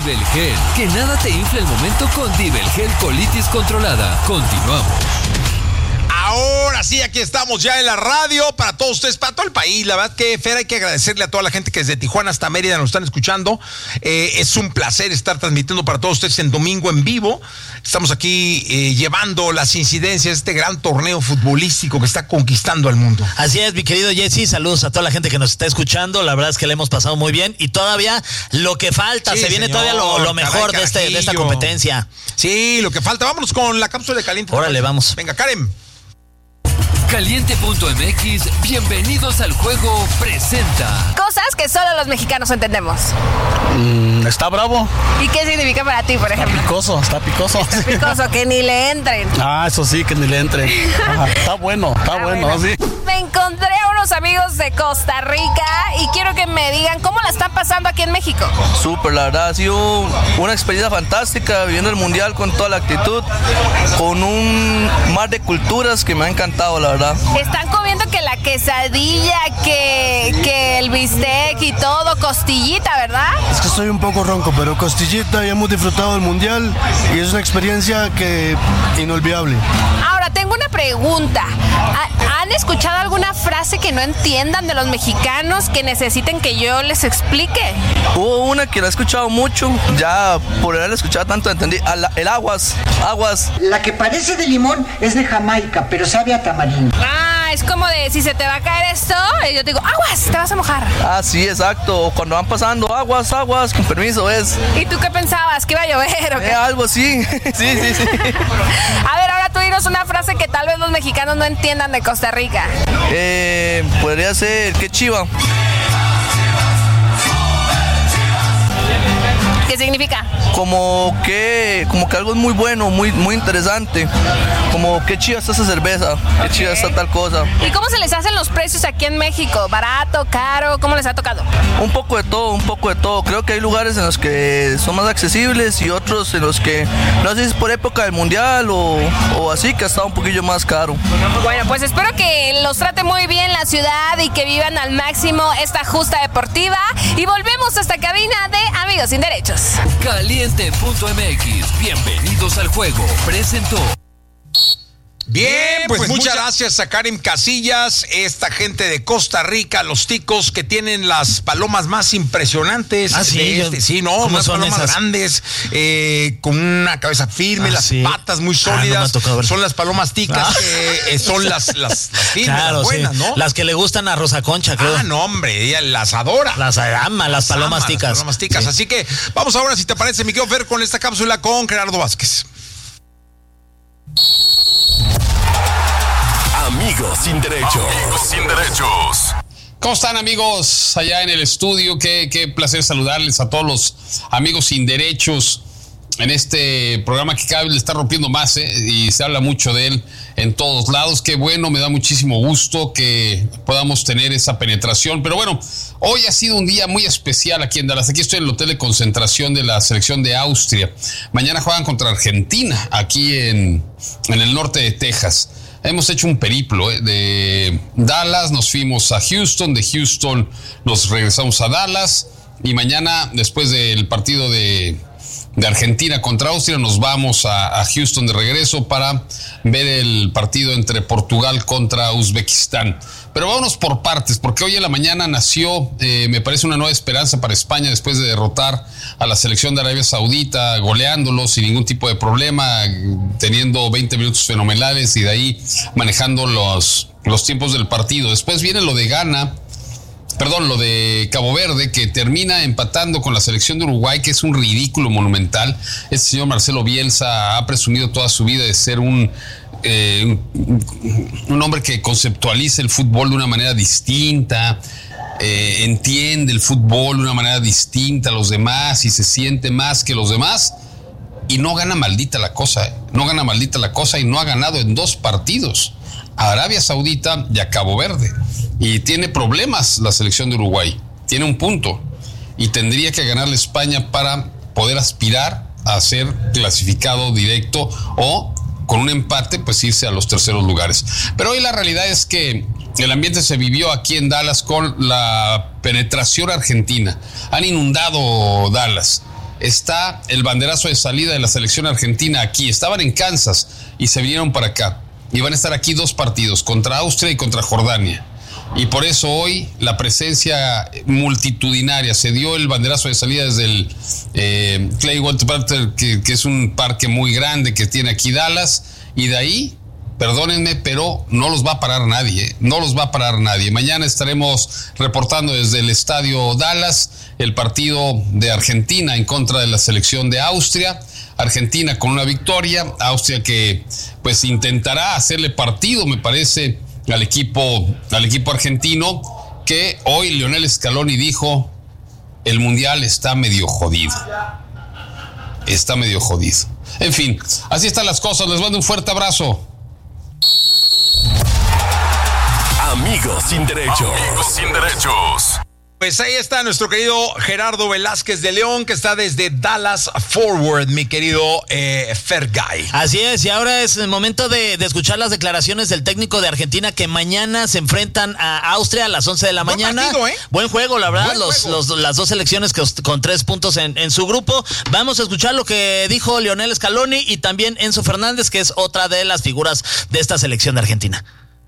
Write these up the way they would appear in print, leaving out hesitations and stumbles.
Dibelgel, que nada te infle el momento con Dibelgel colitis controlada. Continuamos. Ahora sí, aquí estamos ya en la radio para todos ustedes, para todo el país. La verdad que, Fer, hay que agradecerle a toda la gente que desde Tijuana hasta Mérida nos están escuchando. Es un placer estar transmitiendo para todos ustedes en domingo en vivo. Estamos aquí llevando las incidencias de este gran torneo futbolístico que está conquistando al mundo. Así es, mi querido Jesse, saludos a toda la gente que nos está escuchando. La verdad es que le hemos pasado muy bien y todavía lo que falta, sí, se viene todavía lo mejor de esta competencia. Sí, lo que falta. Vámonos con la cápsula de Caliente. Órale, vamos. Venga, Karen. Caliente.mx, bienvenidos al juego, presenta cosas que solo los mexicanos entendemos. Está bravo. ¿Y qué significa para ti, por ejemplo? Está picoso. Está picoso, que ni le entren. Eso sí, que ni le entren. Está bueno, sí. Me encontré a unos amigos de Costa Rica y quiero que me digan cómo la están pasando aquí en México. Súper, la verdad, ha sido una experiencia fantástica, viviendo el mundial con toda la actitud, con un mar de culturas que me ha encantado, la verdad. Están comiendo que la quesadilla, que el bistec y todo, costillita, ¿verdad? Es que estoy un poco ronco, pero costillita, y hemos disfrutado del mundial y es una experiencia inolvidable. Ahora, tengo una pregunta. ¿Han escuchado alguna frase que no entiendan de los mexicanos que necesiten que yo les explique? Hubo una que la he escuchado mucho, ya por haberla escuchado tanto entendí, el aguas. La que parece de limón es de Jamaica, pero sabe a tamarindo. Es como de, si se te va a caer esto, y yo te digo, aguas, te vas a mojar. Sí, exacto. Cuando van pasando, aguas, con permiso, es. ¿Y tú qué pensabas? ¿Que iba a llover o qué? Algo así. Sí. A ver, ahora tú dinos una frase que tal vez los mexicanos no entiendan de Costa Rica. Podría ser, qué chiva. ¿Qué significa? Como que algo es muy bueno, muy interesante. Como qué chida está esa cerveza, qué chida está tal cosa. ¿Y cómo se les hacen los precios aquí en México? ¿Barato, caro? ¿Cómo les ha tocado? Un poco de todo. Creo que hay lugares en los que son más accesibles y otros en los que, no sé si es por época del mundial o así, que ha estado un poquillo más caro. Bueno, pues espero que los trate muy bien la ciudad y que vivan al máximo esta justa deportiva. Y volvemos a esta cabina de Amigos Sin Derechos. Caliente.mx, bienvenidos al juego, presentó. Bien, pues muchas gracias a Karen Casillas, esta gente de Costa Rica, los ticos que tienen las palomas más impresionantes. Unas palomas grandes, con una cabeza firme, las patas muy sólidas. Son las palomas ticas, son las firmes, claro, las buenas, ¿no? Las que le gustan a Rosa Concha, creo. No, hombre, ella las adora. Las ama, las palomas ticas. Las palomas ticas. Sí. Así que vamos ahora, si te parece, mi querido Fer, con esta cápsula con Gerardo Vázquez. Amigos sin derechos. ¿Cómo están, amigos allá en el estudio? Qué placer saludarles a todos los amigos sin derechos en este programa que cada vez le está rompiendo más, y se habla mucho de él en todos lados. Qué bueno, me da muchísimo gusto que podamos tener esa penetración. Pero bueno, hoy ha sido un día muy especial aquí en Dallas. Aquí estoy en el hotel de concentración de la selección de Austria. Mañana juegan contra Argentina, aquí en el norte de Texas. Hemos hecho un periplo de Dallas, nos fuimos a Houston, de Houston nos regresamos a Dallas, y mañana, después del partido de Argentina contra Austria, nos vamos a Houston de regreso para ver el partido entre Portugal contra Uzbekistán. Pero vámonos por partes, porque hoy en la mañana nació, me parece, una nueva esperanza para España después de derrotar a la selección de Arabia Saudita, goleándolos sin ningún tipo de problema, teniendo 20 minutos fenomenales y de ahí manejando los tiempos del partido. Después viene lo de Cabo Verde, que termina empatando con la selección de Uruguay, que es un ridículo monumental. Este señor Marcelo Bielsa ha presumido toda su vida de ser un hombre que conceptualiza el fútbol de una manera distinta, entiende el fútbol de una manera distinta a los demás y se siente más que los demás, y no gana maldita la cosa, y no ha ganado en 2 partidos, a Arabia Saudita y a Cabo Verde. Y tiene problemas la selección de Uruguay, tiene un punto y tendría que ganarle a España para poder aspirar a ser clasificado directo, o con un empate pues irse a los terceros lugares. Pero hoy la realidad es que el ambiente se vivió aquí en Dallas con la penetración argentina. Han inundado Dallas. está el banderazo de salida de la selección argentina aquí. Estaban en Kansas y se vinieron para acá. Y van a estar aquí 2 partidos, contra Austria y contra Jordania. Y por eso hoy la presencia multitudinaria, se dio el banderazo de salida desde el Clay Walter Park, que es un parque muy grande que tiene aquí Dallas, y de ahí, perdónenme, pero no los va a parar nadie, no los va a parar nadie. Mañana estaremos reportando desde el estadio Dallas el partido de Argentina en contra de la selección de Austria. Argentina con una victoria, Austria que pues intentará hacerle partido, me parece, al equipo argentino, que hoy Lionel Scaloni dijo: el mundial está medio jodido. Está medio jodido. En fin, así están las cosas. Les mando un fuerte abrazo. Amigos sin derechos. Amigos sin derechos. Pues ahí está nuestro querido Gerardo Velázquez de León, que está desde Dallas Forward, mi querido Fergay. Así es, y ahora es el momento de escuchar las declaraciones del técnico de Argentina, que mañana se enfrentan a Austria a las 11 de la mañana. Partido, ¿eh? Buen juego, la verdad, las 2 selecciones con 3 puntos en su grupo. Vamos a escuchar lo que dijo Lionel Scaloni y también Enzo Fernández, que es otra de las figuras de esta selección de Argentina.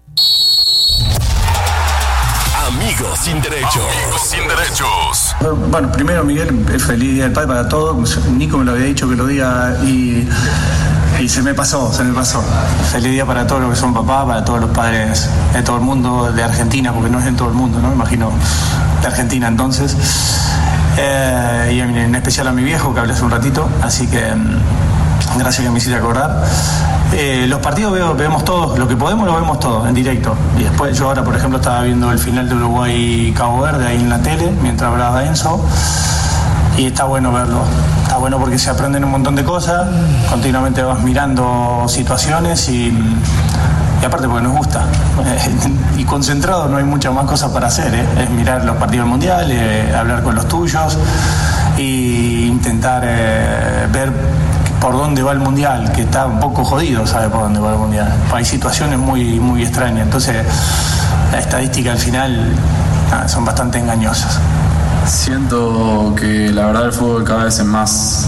Amigos sin derechos. Amigos sin derechos. Bueno, primero, Miguel, feliz Día del Padre para todos. Nico me lo había dicho que lo diga y se me pasó. Feliz día para todos los que son papás, para todos los padres de todo el mundo, de Argentina, porque no es en todo el mundo, ¿no? Me imagino de Argentina entonces. Y en especial a mi viejo, que hablé hace un ratito, así que gracias que me hiciste acordar. Los partidos vemos todos, lo que podemos lo vemos todos en directo. Y después yo ahora, por ejemplo, estaba viendo el final de Uruguay-Cabo Verde ahí en la tele, mientras hablaba Enzo. Y está bueno verlo. Está bueno porque se aprenden un montón de cosas, continuamente vas mirando situaciones y aparte porque nos gusta. Y concentrado no hay muchas más cosas para hacer, ¿eh? Es mirar los partidos mundiales, hablar con los tuyos e intentar ver por dónde va el mundial, que está un poco jodido, sabe por dónde va el mundial. Hay situaciones muy, muy extrañas, entonces la estadística al final son bastante engañosas. Siento que la verdad el fútbol cada vez es más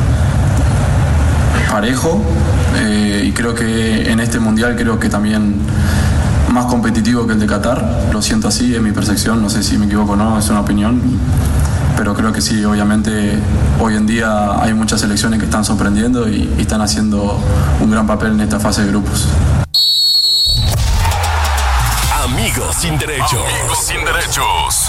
parejo y creo que en este mundial creo que también más competitivo que el de Qatar. Lo siento así, es mi percepción, no sé si me equivoco o no, es una opinión. Pero creo que sí, obviamente hoy en día hay muchas selecciones que están sorprendiendo y están haciendo un gran papel en esta fase de grupos. Amigos sin derechos. Amigos sin derechos.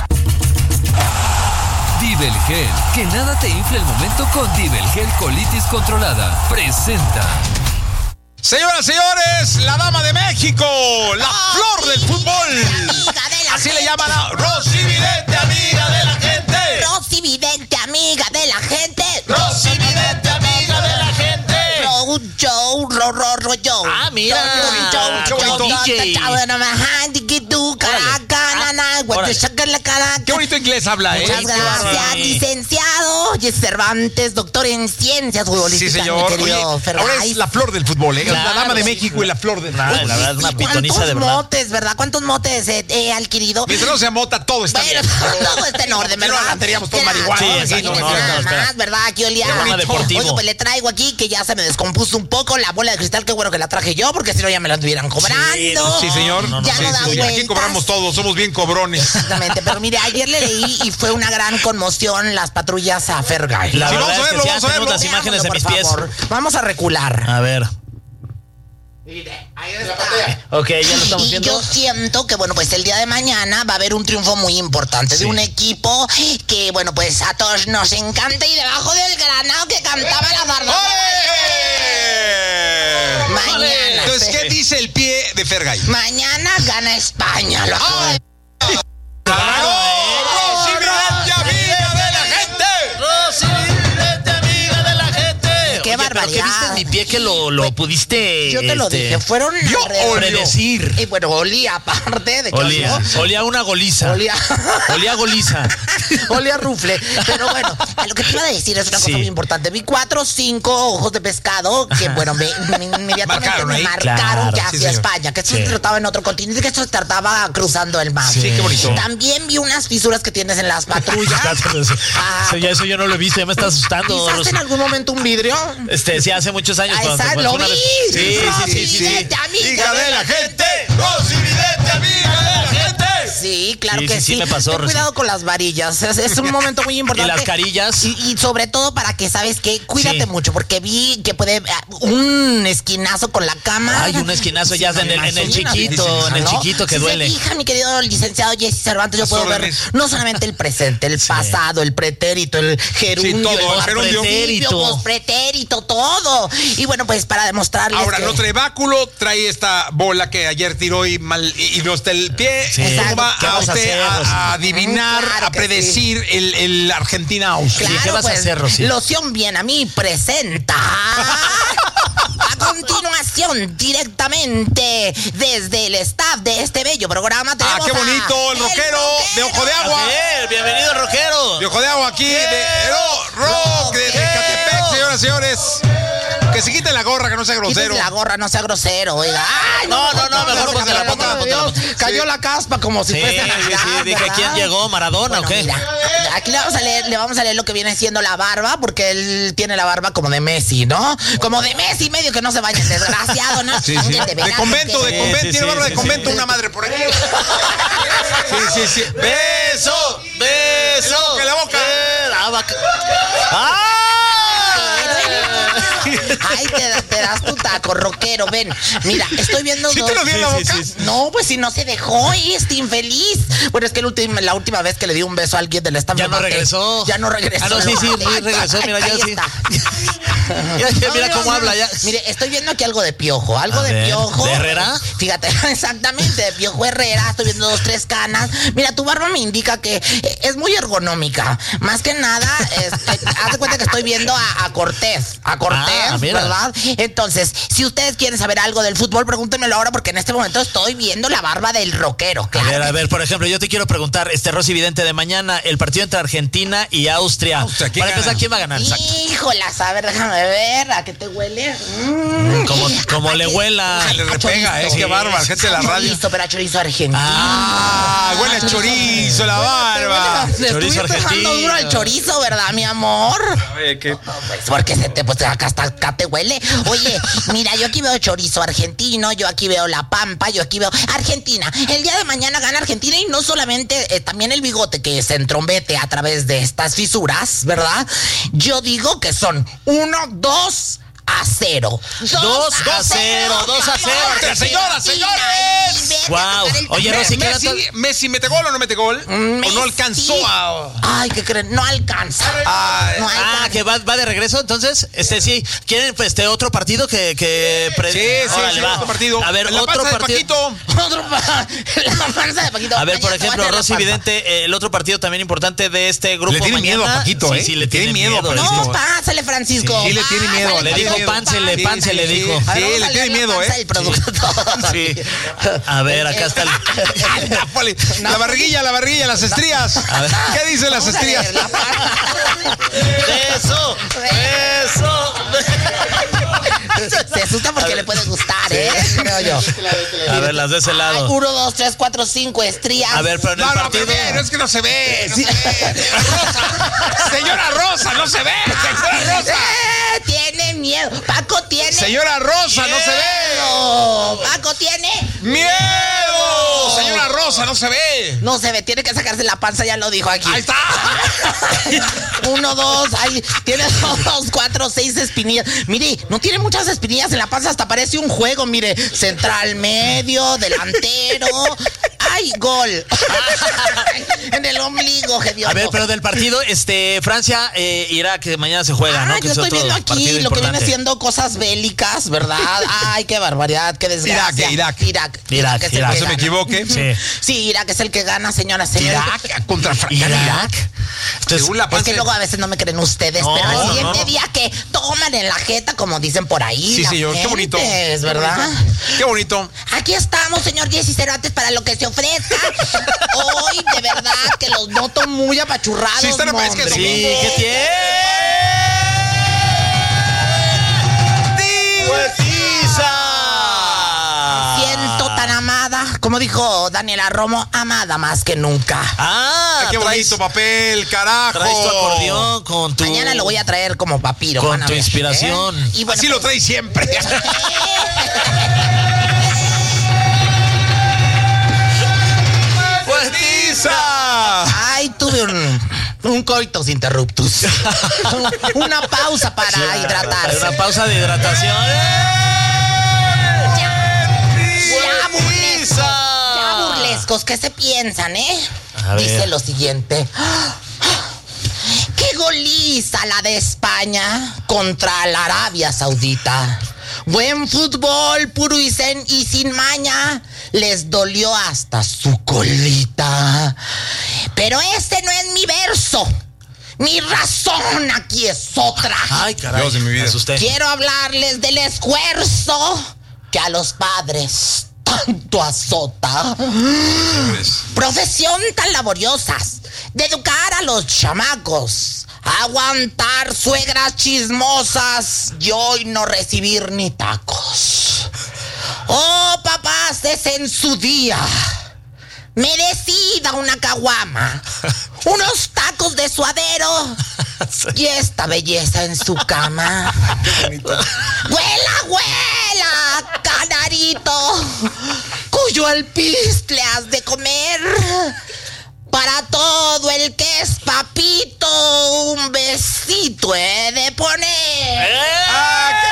Dibelgel, que nada te infle el momento con Dibelgel Colitis Controlada. Presenta. Señoras y señores, la dama de México, la flor del fútbol. Así le llaman a Rosy Vidente, amiga de la gente. Rosy Vidente, amiga de la gente. Rosy Vidente, amiga de la gente. Yo. Ah, mira. Qué bonito inglés habla, ¿eh? Muchas gracias, licenciado Cervantes, doctor en ciencias futbolísticas. Sí, señor. Oye, ahora es la flor del fútbol, ¿eh? Claro, la dama de México y la flor del fútbol. La verdad es una pitoniza de verdad. ¿Cuántos motes, verdad? ¿Cuántos motes he adquirido? Mientras no se mota, todo está bien. Todo está en orden, ¿verdad? No teníamos todo marihuana. Sí, nada más, ¿verdad? Aquí olía. Deportivo. Oye, pues le traigo aquí que ya se me descompuso un poco la bola de cristal. Qué bueno que la traje yo, porque si no ya me la estuvieran cobrando. Sí, señor. Ya no da vueltas. Aquí cobramos todos, somos bien cobrones. Exactamente, pero mire, ayer le leí y fue una gran conmoción las patrullas a Fergay. La verdad vamos a verlo, es que vamos a verlo. las imágenes en mis por pies. favor. Vamos a recular. A ver. Mire, ahí está. Ok, ya lo estamos viendo. Yo siento que, bueno, pues el día de mañana va a haber un triunfo muy importante de un equipo que, bueno, pues a todos nos encanta y debajo del granado que cantaba la zarzuela. Mañana. Entonces, ¿qué dice el pie de Fergay? Mañana gana España. Lo acabo de... ¡Claro! ¡Rosy Vidente, amiga de la gente! ¡Rosy Vidente, amiga de la gente! ¡Qué barbaridad. ¿Pero qué viste en mi pie que lo pudiste? Yo te lo dije, fueron predecir. Y bueno, olía aparte de que olía una goliza. Olía goliza. Olía rufle. Pero bueno, lo que te iba a decir es una cosa muy importante. Vi 4 o 5 ojos de pescado que, bueno, inmediatamente me marcaron que hacia España, que esto se trataba en otro continente, que esto se trataba cruzando el mar. Sí, qué bonito. También vi unas fisuras que tienes en las patrullas. Eso yo no lo he visto, ya me está asustando. ¿Pisaste en algún momento un vidrio? Sí, hace muchos años. Lo vi. Sí. Hija de la gente. Rosy Vidente, amiga de la gente. Sí, claro que sí. me pasó. Ten cuidado con las varillas. Es un momento muy importante. Y las carillas. Y sobre todo para que, ¿sabes qué? Cuídate mucho, porque vi que puede un esquinazo con la cama. Ay, un esquinazo ya en el chiquito, que duele. Hija, mi querido licenciado Jesse Cervantes, yo puedo ver no solamente el presente, el pasado, el pretérito, el gerundio, el pospretérito, todo. Y bueno, pues para demostrarles ahora, no trae báculo, trae esta bola que ayer tiró y no está el pie. Exacto. Va a usted a adivinar, a predecir el Argentina-Austria. Claro, ¿qué vas a hacer, Rosy? Loción Bien a mí presenta a continuación directamente desde el staff de este bello programa. Qué bonito, el rockero de Ojo de Agua. Bienvenido, rockero. De Ojo de Agua aquí, de Rock, de Catepec, señoras y señores. Que se quite la gorra, que no sea grosero. Quítese la gorra, no sea grosero, oiga. Ay, no, mejor póntela. Cayó la caspa como si fuese Navidad, sí, dije, ¿quién llegó? ¿Maradona o qué? Mira, aquí le vamos a leer lo que viene siendo la barba, porque él tiene la barba como de Messi, ¿no? Como de Messi medio, que no se vaya, desgraciado, ¿no? Sí. De convento, tiene barba de convento, una madre por aquí. Sí. Beso. En la boca. Ay, te das tu taco, rockero. Ven, mira, estoy viendo ¿Sí te lo di en la boca? Sí. No, pues si no se dejó, este infeliz. Bueno, es que la última vez que le di un beso a alguien del staff. Ya no regresó. No, sí, regresó, mira, ya sí. Mira cómo habla ya. Mire, estoy viendo aquí algo de Piojo. ¿De Herrera? Fíjate, exactamente, de Piojo Herrera. Estoy viendo 2, 3 canas. Mira, tu barba me indica que es muy ergonómica. Más que nada, haz de cuenta que estoy viendo a Cortés. ¿Verdad? Entonces, si ustedes quieren saber algo del fútbol, pregúntenmelo ahora, porque en este momento estoy viendo la barba del rockero. Claro. A ver, por ejemplo, yo te quiero preguntar, Rosy Vidente, de mañana, el partido entre Argentina y Austria. Para empezar, ¿quién va a ganar? Híjolas, a ver, déjame ver, ¿a qué te huele? Como le huela. Le repega, qué bárbaro, gente de la radio. Pero a chorizo argentino. Huele a chorizo la barba. Chorizo argentino. Duro el chorizo, ¿verdad, mi amor? ¿Qué? Porque pues acá te huele. Oye, mira, yo aquí veo chorizo argentino, yo aquí veo la pampa, yo aquí veo Argentina. El día de mañana gana Argentina, y no solamente también el bigote que se entrombete a través de estas fisuras, ¿verdad? Yo digo que son 1-2-0. 2-0. Señoras. Wow. Oye, Rosy, Messi mete gol o no mete gol. ¿O no alcanzó a...? Ay, ¿qué creen? No alcanza. Que va de regreso, entonces, sí. ¿Quieren otro partido que otro partido. A ver, otro partido. A ver, por ejemplo, Rosy Vidente, el otro partido también importante de este grupo. Le tiene miedo a Paquito, Sí, le tiene miedo. No, pásale, Francisco. Sí, le tiene miedo. Le dijo Páncele, le dijo. Sí, le tiene miedo, el producto. Sí. A ver, acá está la barriguilla, las estrías. ¿Qué dicen las estrías? Eso. Se asusta porque le puede gustar, creo yo. A ver, las de ese lado. 1, 2, 3, 4, 5 estrías. A ver, pero en el partido. No, es que no se ve. Señora Rosa, no se ve. Señora Rosa. Tiene miedo. Paco tiene. Señora Rosa, no se ve. Paco tiene miedo. Señora Rosa, no se ve. No se ve, tiene que sacarse la panza, ya lo dijo aquí. Ahí está. 1, 2, ahí tiene 2, 4, 6 espinillas. Mire, no tiene muchas espinillas en la panza, hasta parece un juego, mire. Central, medio, delantero. ¡Ay, gol! En el ombligo, hediondo. A ver, pero del partido, Francia, Irak, que mañana se juega, ¿no? Que yo es estoy otro viendo aquí partido lo importante. que viene siendo cosas bélicas, ¿verdad? Ay, qué barbaridad, qué desgracia. Irak. Es el que se me equivoque. Sí, Irak es el que gana, señoras, señores. Irak contra Francia. Irak. Entonces, Es que luego a veces no me creen ustedes, pero el siguiente día que toman en la jeta, como dicen por ahí. Sí, señor, qué bonito. Es verdad. Qué bonito. Aquí estamos, señor Jessy Cervantes, para lo que se ofrezca. Hoy, de verdad, que los noto muy apachurrados. Sí, están es que hombre. sí, ¿qué tiene? Siento tan amada, como dijo Daniela Romo, amada más que nunca. Qué bonito papel, carajo. Traes tu acordeón con tu... Mañana lo voy a traer como papiro. Con van a tu ver, inspiración. Y bueno, así lo traes siempre. Ay, tuve un coitus interruptus. Una pausa para hidratarse. Una pausa de hidratación. Ya burlescos, ¿qué se piensan, Dice lo siguiente. ¡Qué goliza la de España contra la Arabia Saudita! Buen fútbol, puro y sin maña. Les dolió hasta su colita. Pero este no es mi verso. Mi razón aquí es otra. Ay, caray. Dios de mi vida. Me asusté. Quiero hablarles del esfuerzo que a los padres tanto azota. Profesión tan laboriosas de educar a los chamacos, aguantar suegras chismosas y hoy no recibir ni tacos. Oh, papás, es en su día. Me decida una caguama, unos tacos de suadero y esta belleza en su cama. ¡Huela, huela, canarito! Cuyo alpiste has de comer. Para todo el que es papito, un besito he de poner. ¡Ah, qué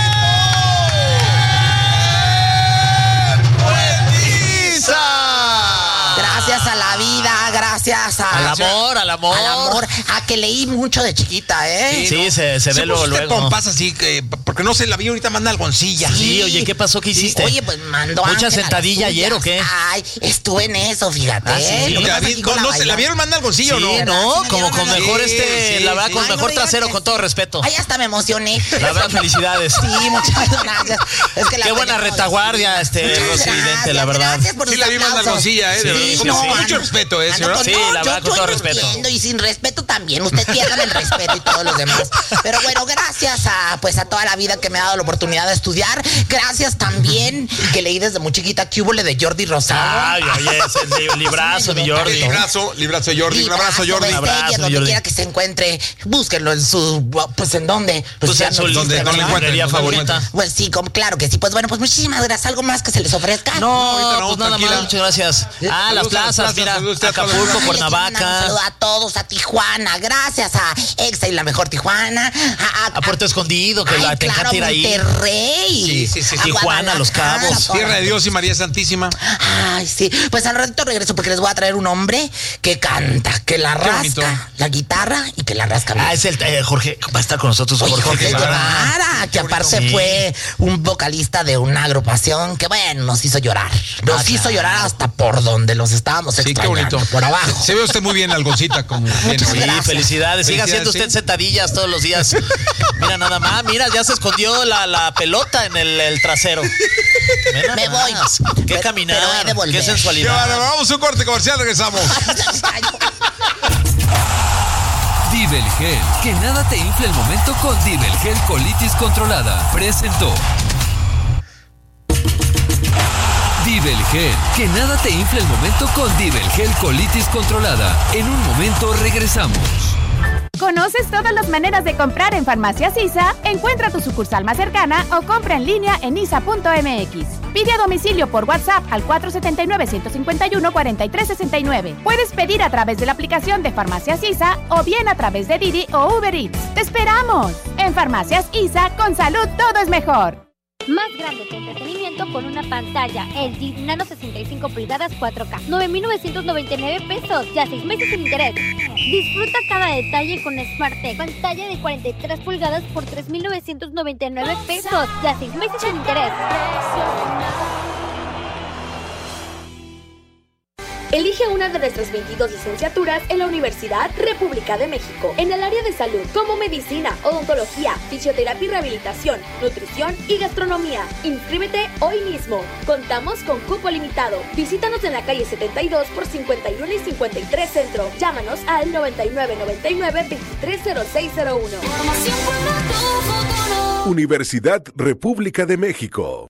bonito! ¡Bueniza! Gracias a la vida, gracias Al amor. al amor, a que leí mucho de chiquita, Sí, se ve luego. pompas así, porque no sé, la vi ahorita manda algoncilla. Sí, oye, ¿qué pasó? ¿Qué hiciste? Oye, pues mandó ¿Mucha Ángel a sentadilla las ayer o qué? Ay, estuve en eso, fíjate. ¿Ah, sí? Lo que La pasa vi- es que con no sé, ¿la baila. vieron manda algoncillo o no? Sí, ¿verdad? no, Sí, como con sí, mejor sí, la verdad, sí. con Ay, no mejor me digas trasero, eso. con todo respeto. Ay, hasta me emocioné. La verdad, felicidades. Sí, muchas gracias. Es que la Qué buena tenemos- retaguardia, Muchas Rosy Vidente, la verdad. Gracias por Sí, sus la vi manda aplausos. algoncilla, de verdad. Sí, Con no, mucho ando- respeto, ando señora. con- Sí, no, la verdad, con yo todo lo respeto. entiendo, y sin respeto también. Usted pierdan el respeto y todos los demás. Pero bueno, gracias a toda la vida que me ha dado la oportunidad de estudiar. Gracias también que leí desde muy chiquita que hubo de Jordi Rosado. Ay, oye, ese librazo, mi Jordi. Librazo, Jordi. Un abrazo, Jordi. Un abrazo, donde Jordi. quiera que se encuentre, búsquenlo en su, pues ¿en dónde? Pues ya en su donde no lo encuentren, librería donde no lo favorita. Pues sí, claro que sí. Pues bueno, pues muchísimas gracias. ¿Algo más que se les ofrezca? ahorita no, Pues nada tranquila. más, muchas gracias. Saludos Las a las plazas, plazas, mira, saludos a todas las Acapulco, plazas. Un Cuernavaca, saludo a todos, a Tijuana. Gracias a Exa y la mejor Tijuana. a Puerto Escondido, que te claro, encanta ir ahí. Monterrey. Sí. A Tijuana, Los Guadalajara, Cabos. todas Tierra de Dios y María Santísima. Ay, sí. Pues al ratito regreso porque les voy a traer un hombre que canta, que la bonito. rasca la guitarra y que la rasca bien. Es el Jorge, va a estar con nosotros Oye, Jorge Guevara, que aparte Sí. fue un vocalista de una agrupación que, bueno, nos hizo llorar. Nos hizo llorar hasta por donde los estábamos Sí, qué extrañando, bonito. por abajo. Se ve usted muy bien, algoncita, como bien. Muchas Sí, gracias. felicidades. Siga haciendo Felicidades, usted sentadillas todos los días. Mira, nada más. Mira, ya se escondió la pelota en el trasero. Mira Me nada voy. más. Qué Pero caminar. he de volver. Qué Qué sensualidad. bárbaro. Vamos a un corte comercial, regresamos. Divel Gel, que nada te infle el momento con Divel Gel Colitis Controlada. Presentó. Divel Gel, que nada te infle el momento con Divel Gel Colitis Controlada. En un momento regresamos. ¿Conoces todas las maneras de comprar en Farmacias ISA? Encuentra tu sucursal más cercana o compra en línea en isa.mx. Pide a domicilio por WhatsApp al 479-151-4369. Puedes pedir a través de la aplicación de Farmacias ISA o bien a través de Didi o Uber Eats. ¡Te esperamos! En Farmacias ISA, con salud todo es mejor. Más grande que entretenimiento con una pantalla LG Nano 65 pulgadas 4K. 9,999 pesos, ya 6 meses sin interés. Disfruta cada detalle con Smart Tech. Pantalla de 43 pulgadas por 3,999 pesos, ya 6 meses sin interés. Elige una de nuestras 22 licenciaturas en la Universidad República de México, en el área de salud, como medicina, odontología, fisioterapia y rehabilitación, nutrición y gastronomía. Inscríbete hoy mismo. Contamos con cupo limitado. Visítanos en la calle 72 por 51 y 53 Centro. Llámanos al 9999-230601. Universidad República de México.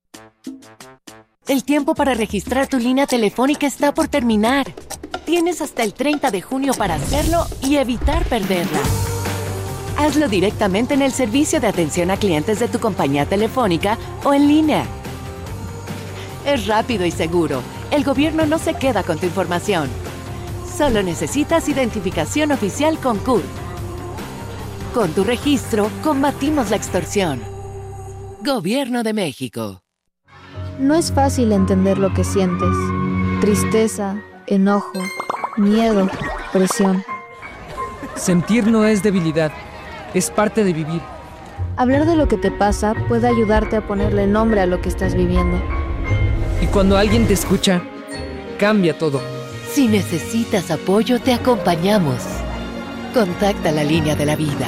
El tiempo para registrar tu línea telefónica está por terminar. Tienes hasta el 30 de junio para hacerlo y evitar perderla. Hazlo directamente en el servicio de atención a clientes de tu compañía telefónica o en línea. Es rápido y seguro. El gobierno no se queda con tu información. Solo necesitas identificación oficial con CURP. Con tu registro, combatimos la extorsión. Gobierno de México. No es fácil entender lo que sientes. Tristeza, enojo, miedo, presión. Sentir no es debilidad, es parte de vivir. Hablar de lo que te pasa puede ayudarte a ponerle nombre a lo que estás viviendo. Y cuando alguien te escucha, cambia todo. Si necesitas apoyo, te acompañamos. Contacta la línea de la vida.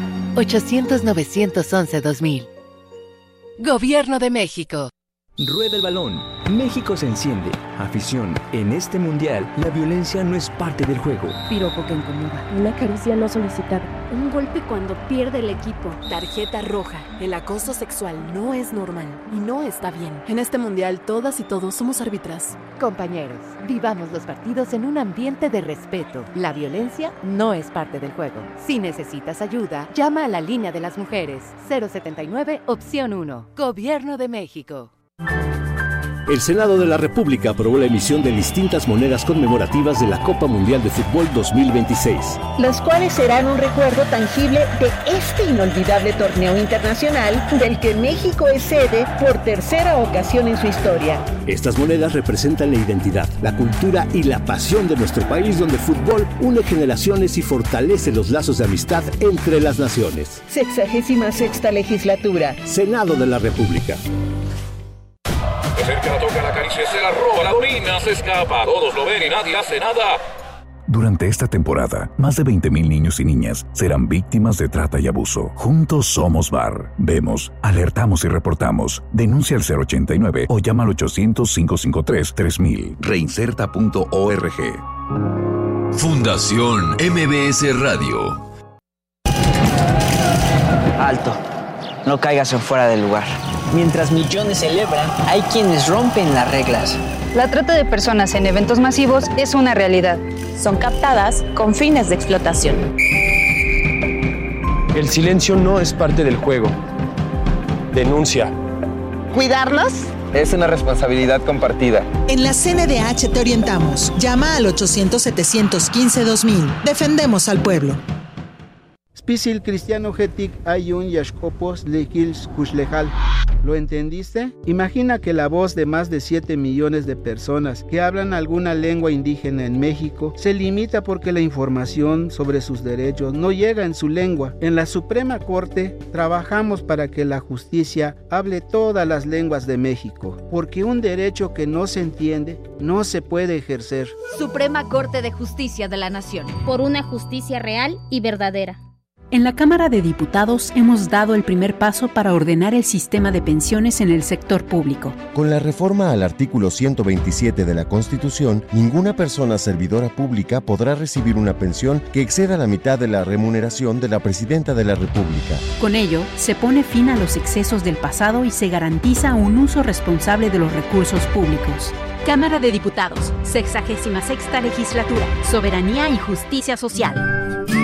800-911-2000. Gobierno de México. Rueda el balón. México se enciende. Afición. En este mundial, la violencia no es parte del juego. Piropo que incomoda. Una caricia no solicitada. Un golpe cuando pierde el equipo. Tarjeta roja. El acoso sexual no es normal y no está bien. En este mundial, todas y todos somos árbitras. Compañeros, vivamos los partidos en un ambiente de respeto. La violencia no es parte del juego. Si necesitas ayuda, llama a la línea de las mujeres. 079, opción 1. Gobierno de México. El Senado de la República aprobó la emisión de distintas monedas conmemorativas de la Copa Mundial de Fútbol 2026. Las cuales serán un recuerdo tangible de este inolvidable torneo internacional del que México es sede por tercera ocasión en su historia. Estas monedas representan la identidad, la cultura y la pasión de nuestro país, donde el fútbol une generaciones y fortalece los lazos de amistad entre las naciones. 66ª legislatura. Senado de la República. El que la toca, la acaricia, se la roba, la domina, se escapa. Todos lo ven y nadie hace nada. Durante esta temporada, más de 20,000 niños y niñas serán víctimas de trata y abuso. Juntos somos VAR. Vemos, alertamos y reportamos. Denuncia al 089 o llama al 800-553-3000. Reinserta.org. Fundación MBS Radio. Alto. No caigas en fuera del lugar. Mientras millones celebran, hay quienes rompen las reglas. La trata de personas en eventos masivos es una realidad. Son captadas con fines de explotación. El silencio no es parte del juego. Denuncia. ¿Cuidarlos? Es una responsabilidad compartida. En la CNDH te orientamos. Llama al 800-715-2000. Defendemos al pueblo. Spisil cristiano hetik ayun yashkopos lekils kushlejal. ¿Lo entendiste? Imagina que la voz de más de 7 millones de personas que hablan alguna lengua indígena en México se limita porque la información sobre sus derechos no llega en su lengua. En la Suprema Corte trabajamos para que la justicia hable todas las lenguas de México, porque un derecho que no se entiende no se puede ejercer. Suprema Corte de Justicia de la Nación. Por una justicia real y verdadera. En la Cámara de Diputados hemos dado el primer paso para ordenar el sistema de pensiones en el sector público. Con la reforma al artículo 127 de la Constitución, ninguna persona servidora pública podrá recibir una pensión que exceda la mitad de la remuneración de la Presidenta de la República. Con ello, se pone fin a los excesos del pasado y se garantiza un uso responsable de los recursos públicos. Cámara de Diputados, 66ª Legislatura, Soberanía y Justicia Social.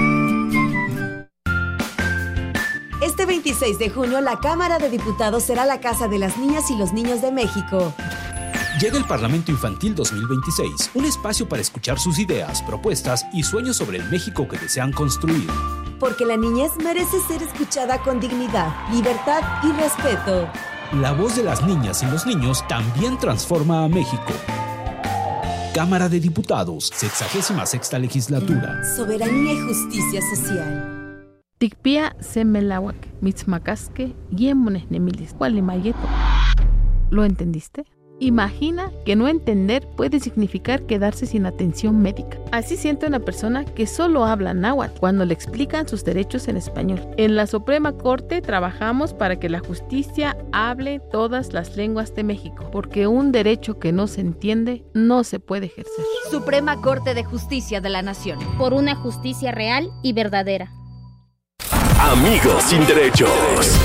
Este 26 de junio, la Cámara de Diputados será la casa de las niñas y los niños de México. Llega el Parlamento Infantil 2026, un espacio para escuchar sus ideas, propuestas y sueños sobre el México que desean construir. Porque la niñez merece ser escuchada con dignidad, libertad y respeto. La voz de las niñas y los niños también transforma a México. Cámara de Diputados, 66ª Legislatura. Soberanía y justicia social. Tikpia semelawak, mitzmacasque, yemones nemilis, cualimayeto. ¿Lo entendiste? Imagina que no entender puede significar quedarse sin atención médica. Así siente una persona que solo habla náhuatl cuando le explican sus derechos en español. En la Suprema Corte trabajamos para que la justicia hable todas las lenguas de México, porque un derecho que no se entiende no se puede ejercer. Suprema Corte de Justicia de la Nación. Por una justicia real y verdadera. Amigos sin derechos.